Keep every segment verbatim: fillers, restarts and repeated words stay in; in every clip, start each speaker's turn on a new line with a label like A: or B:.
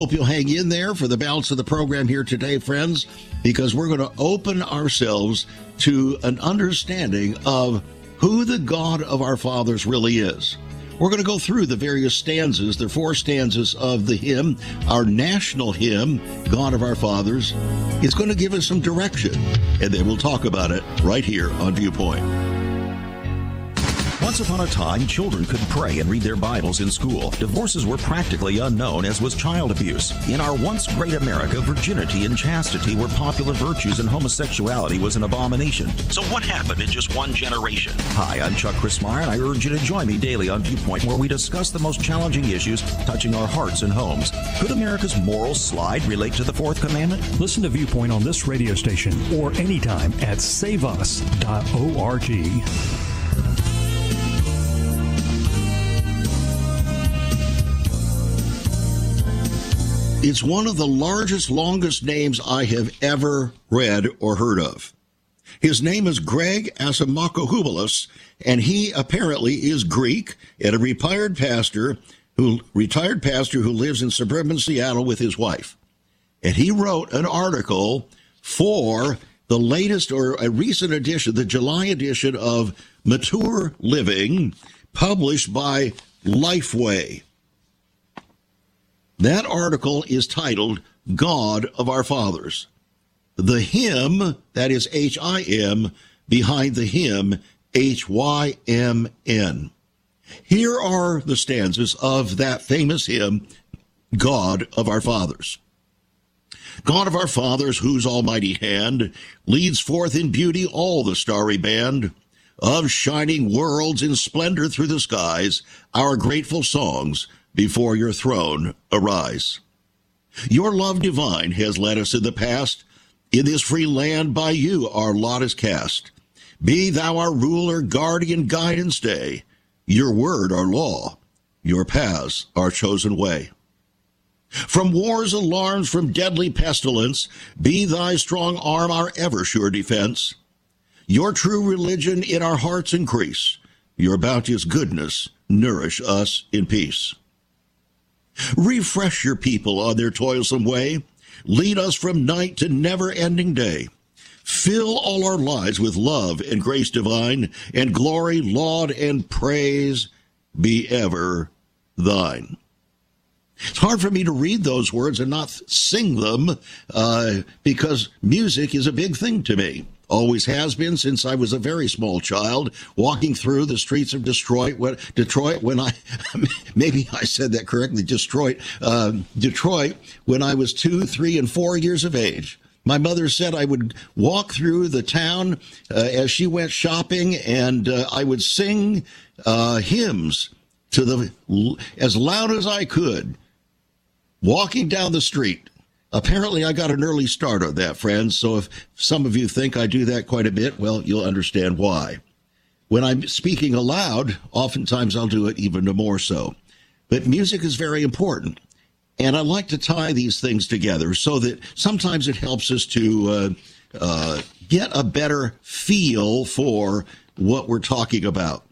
A: Hope you'll hang in there for the balance of the program here today, friends, because we're going to open ourselves to an understanding of who the God of our fathers really is. We're going to go through the various stanzas, the four stanzas of the hymn, our national hymn, God of Our Fathers. It's going to give us some direction, and then we'll talk about it right here on Viewpoint.
B: Once upon a time, children could pray and read their Bibles in school. Divorces were practically unknown, as was child abuse. In our once great America, virginity and chastity were popular virtues and homosexuality was an abomination. So what happened in just one generation? Hi, I'm Chuck Crismier, and I urge you to join me daily on Viewpoint, where we discuss the most challenging issues touching our hearts and homes. Could America's moral slide relate to the Fourth Commandment?
C: Listen to Viewpoint on this radio station or anytime at save us dot org.
A: It's one of the largest, longest names I have ever read or heard of. His name is Greg Asimakouhoubilos, and he apparently is Greek and a retired pastor who retired pastor who lives in suburban Seattle with his wife. And he wrote an article for the latest or a recent edition, the July edition of Mature Living, published by Lifeway. That article is titled God of Our Fathers. The hymn, that is H I M, behind the hymn, H Y M N. Here are the stanzas of that famous hymn, God of Our Fathers. God of our fathers, whose almighty hand leads forth in beauty all the starry band of shining worlds in splendor through the skies, our grateful songs before your throne arise. Your love divine has led us in the past. In this free land by you our lot is cast. Be thou our ruler, guardian, guide, and stay. Your word our law, your paths our chosen way. From war's alarms, from deadly pestilence, be thy strong arm our ever-sure defense. Your true religion in our hearts increase. Your bounteous goodness nourish us in peace. Refresh your people on their toilsome way. Lead us from night to never-ending day. Fill all our lives with love and grace divine, and glory, laud, and praise be ever thine. It's hard for me to read those words and not sing them uh, because music is a big thing to me. Always has been since I was a very small child, walking through the streets of Detroit. When, Detroit, when I, maybe I said that correctly, Detroit, uh, Detroit, when I was two, three, and four years of age. My mother said I would walk through the town uh, as she went shopping, and uh, I would sing uh, hymns to the as loud as I could, walking down the street. Apparently, I got an early start on that, friends, so if some of you think I do that quite a bit, well, you'll understand why. When I'm speaking aloud, oftentimes I'll do it even more so. But music is very important, and I like to tie these things together so that sometimes it helps us to uh, uh, get a better feel for what we're talking about.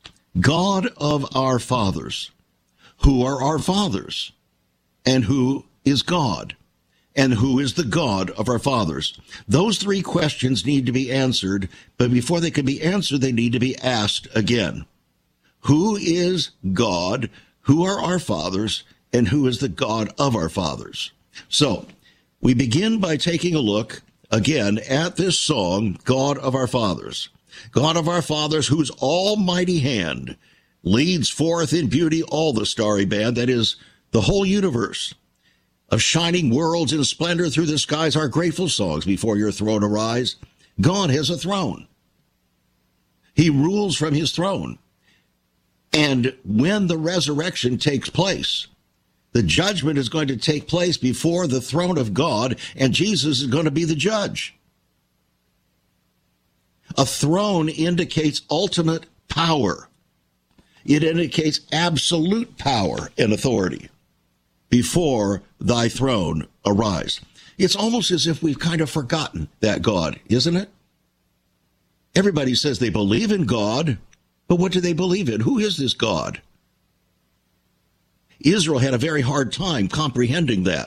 A: God of our fathers, who are our fathers, and who is God? And who is the God of our fathers? Those three questions need to be answered, but before they can be answered, they need to be asked again. Who is God? Who are our fathers? And who is the God of our fathers? So we begin by taking a look again at this song, God of our fathers. God of our fathers, whose almighty hand leads forth in beauty all the starry band, that is, the whole universe. Of shining worlds in splendor through the skies, our grateful songs before your throne arise. God has a throne. He rules from his throne. And when the resurrection takes place, the judgment is going to take place before the throne of God, and Jesus is going to be the judge. A throne indicates ultimate power. It indicates absolute power and authority. Before thy throne arise. It's almost as if we've kind of forgotten that God, isn't it? Everybody says they believe in God, but what do they believe in? Who is this God? Israel had a very hard time comprehending that.